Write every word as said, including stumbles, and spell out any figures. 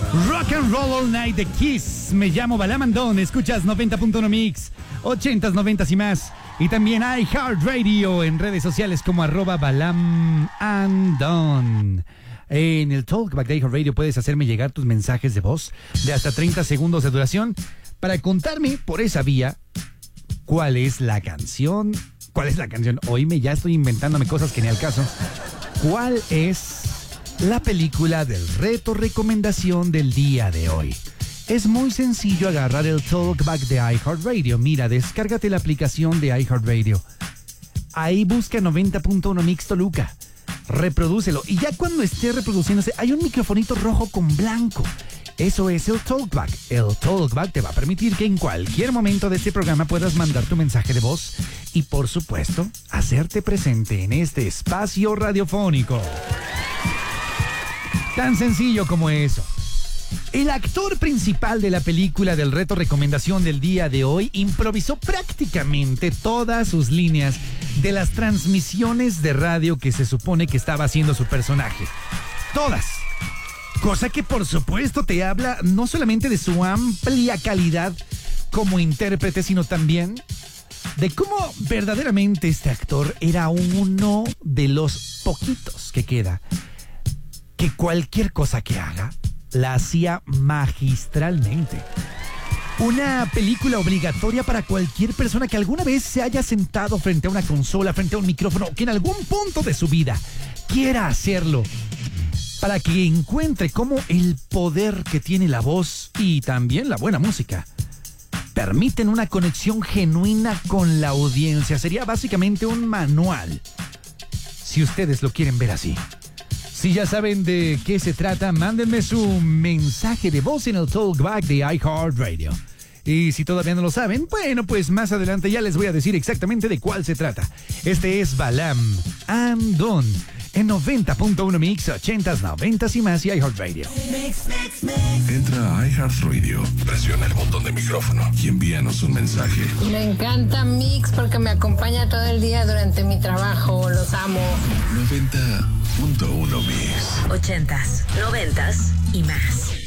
Rock and Roll All Night de Kiss. Me llamo Balam Andón. Escuchas noventa punto uno Mix, ochentas, noventas y más. Y también iHeartRadio en redes sociales como arroba Balam Andón. En el Talkback de iHeartRadio puedes hacerme llegar tus mensajes de voz de hasta treinta segundos de duración para contarme por esa vía cuál es la canción. ¿Cuál es la canción? Oíme, ya estoy inventándome cosas que ni al caso. ¿Cuál es la película del reto recomendación del día de hoy? Es muy sencillo agarrar el Talkback de iHeartRadio. Mira, descárgate la aplicación de iHeartRadio. Ahí busca noventa punto uno Mix Toluca. Reprodúcelo. Y ya cuando esté reproduciéndose, hay un microfonito rojo con blanco. Eso es el Talkback. El Talkback te va a permitir que en cualquier momento de este programa puedas mandar tu mensaje de voz y, por supuesto, hacerte presente en este espacio radiofónico. Tan sencillo como eso. El actor principal de la película del reto recomendación del día de hoy improvisó prácticamente todas sus líneas de las transmisiones de radio que se supone que estaba haciendo su personaje. Todas. Cosa que por supuesto te habla no solamente de su amplia calidad como intérprete, sino también de cómo verdaderamente este actor era uno de los poquitos que queda que cualquier cosa que haga la hacía magistralmente. Una película obligatoria para cualquier persona que alguna vez se haya sentado frente a una consola, frente a un micrófono, que en algún punto de su vida quiera hacerlo, para que encuentre cómo el poder que tiene la voz y también la buena música permiten una conexión genuina con la audiencia. Sería básicamente un manual, si ustedes lo quieren ver así. Si ya saben de qué se trata, mándenme su mensaje de voz en el Talkback de iHeartRadio. Y si todavía no lo saben, bueno, pues más adelante ya les voy a decir exactamente de cuál se trata. Este es Balam Andón en noventa punto uno Mix, ochentas, noventas y más y iHeartRadio. Entra a iHeartRadio, presiona el botón de micrófono y envíanos un mensaje. Me encanta Mix porque me acompaña todo el día durante mi trabajo. Los amo. noventa punto uno Mix. Ochentas, noventas y más.